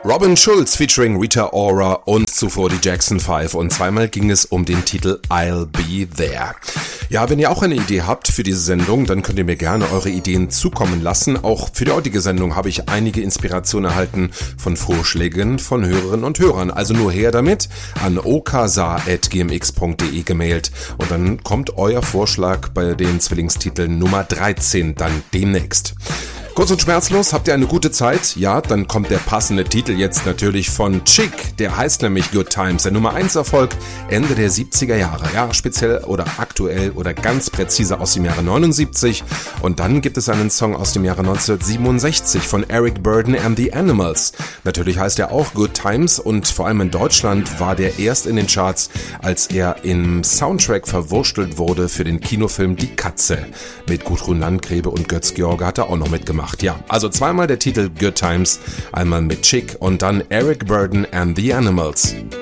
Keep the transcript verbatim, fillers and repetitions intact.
Robin Schulz featuring Rita Ora und zuvor die Jackson Five und zweimal ging es um den Titel I'll Be There. Ja, wenn ihr auch eine Idee habt für diese Sendung, dann könnt ihr mir gerne eure Ideen zukommen lassen. Auch für die heutige Sendung habe ich einige Inspirationen erhalten von Vorschlägen von Hörerinnen und Hörern. Also nur her damit, an okasa at gmx punkt de gemailt und dann kommt euer Vorschlag bei den Zwillingstiteln Nummer dreizehn dann demnächst. Kurz und schmerzlos, habt ihr eine gute Zeit? Ja, dann kommt der passende Titel jetzt natürlich von Chick. Der heißt nämlich Good Times. Der Nummer eins Erfolg Ende der siebziger Jahre. Ja, speziell oder aktuell oder ganz präzise aus dem Jahre neunundsiebzig. Und dann gibt es einen Song aus dem Jahre neunzehnhundertsiebenundsechzig von Eric Burdon and the Animals. Natürlich heißt er auch Good Times und vor allem in Deutschland war der erst in den Charts, als er im Soundtrack verwurstelt wurde für den Kinofilm Die Katze. Mit Gudrun Landgräbe und Götz George hat er auch noch mitgemacht. Ja, also zweimal der Titel Good Times, einmal mit Chick und dann Eric Burdon and the Animals.